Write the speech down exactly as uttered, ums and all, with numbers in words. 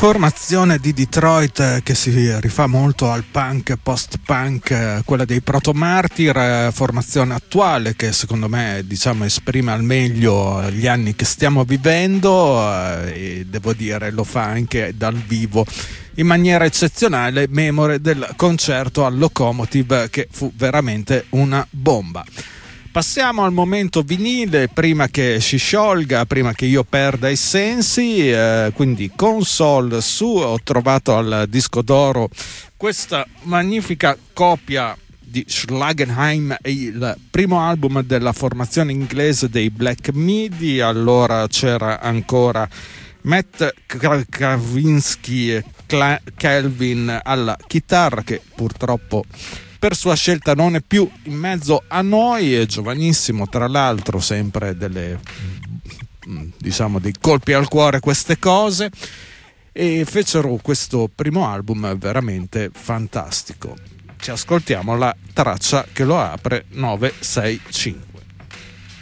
Formazione di Detroit che si rifà molto al punk, post-punk, quella dei Proto Martyr, formazione attuale che secondo me diciamo esprime al meglio gli anni che stiamo vivendo e devo dire lo fa anche dal vivo in maniera eccezionale, memore del concerto al Locomotive che fu veramente una bomba. Passiamo al momento vinile prima che si sciolga, prima che io perda i sensi, eh, quindi console su, ho trovato al disco d'oro questa magnifica copia di Schlagenheim, il primo album della formazione inglese dei Black Midi. Allora c'era ancora Matt Kavinsky e Calvin alla chitarra, che purtroppo per sua scelta non è più in mezzo a noi, è giovanissimo tra l'altro, sempre delle diciamo dei colpi al cuore queste cose, e fecero questo primo album veramente fantastico. Ci ascoltiamo la traccia che lo apre, nove sei cinque.